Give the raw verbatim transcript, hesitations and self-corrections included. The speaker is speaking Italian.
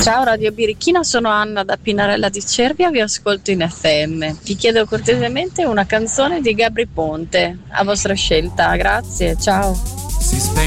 Ciao Radio Birichina, sono Anna da Pinarella di Cervia, vi ascolto in F M. Vi chiedo cortesemente una canzone di Gabry Ponte, a vostra scelta, grazie, ciao.